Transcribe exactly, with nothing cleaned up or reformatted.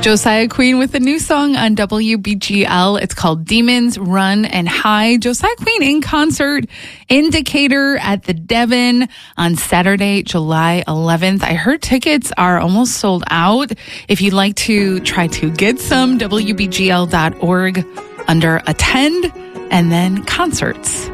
Josiah Queen with a new song on W B G L. It's called Demons, Run, and Hide. Josiah Queen in concert in Decatur at the Devon on Saturday, July eleventh. I heard tickets are almost sold out. If you'd like to try to get some, W B G L dot org under attend and then concerts.